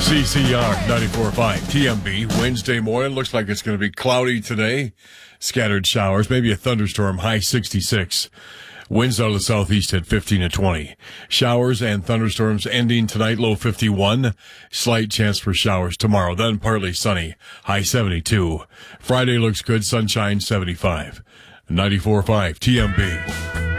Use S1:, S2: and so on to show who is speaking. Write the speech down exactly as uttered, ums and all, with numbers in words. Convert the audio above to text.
S1: C C R ninety-four point five T M B. Wednesday morning. Looks like it's going to be cloudy today. Scattered showers, maybe a thunderstorm, high sixty-six. Winds out of the southeast at fifteen to twenty. Showers and thunderstorms ending tonight, low fifty-one. Slight chance for showers tomorrow, then partly sunny, high seventy-two. Friday looks good, sunshine seventy-five. ninety-four point five T M B.